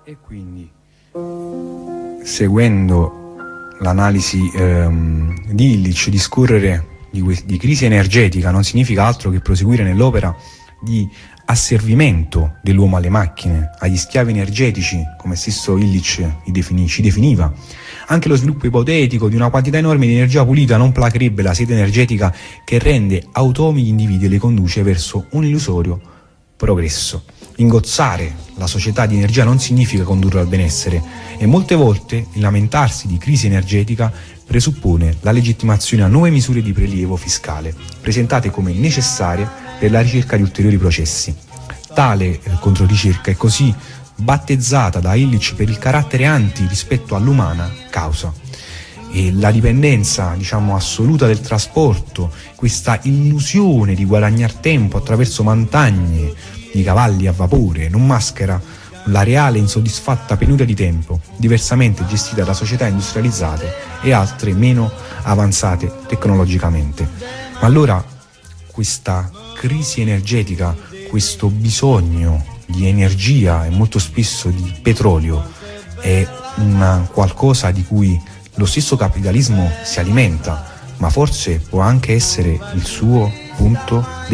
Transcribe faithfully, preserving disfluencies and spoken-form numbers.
E quindi, seguendo l'analisi ehm, di Illich, discorrere di, que- di crisi energetica non significa altro che proseguire nell'opera di asservimento dell'uomo alle macchine, agli schiavi energetici, come stesso Illich i defini- ci definiva. Anche lo sviluppo ipotetico di una quantità enorme di energia pulita non placherebbe la sete energetica che rende automi gli individui e li conduce verso un illusorio progresso. Ingozzare la società di energia non significa condurre al benessere, e molte volte il lamentarsi di crisi energetica presuppone la legittimazione a nuove misure di prelievo fiscale, presentate come necessarie per la ricerca di ulteriori processi. Tale eh, controricerca è così battezzata da Illich per il carattere anti rispetto all'umana causa. E la dipendenza, diciamo, assoluta del trasporto, questa illusione di guadagnar tempo attraverso montagne di cavalli a vapore, non maschera la reale insoddisfatta penuria di tempo, diversamente gestita da società industrializzate e altre meno avanzate tecnologicamente. Ma allora questa crisi energetica, questo bisogno di energia e molto spesso di petrolio è una qualcosa di cui lo stesso capitalismo si alimenta, ma forse può anche essere il suo punto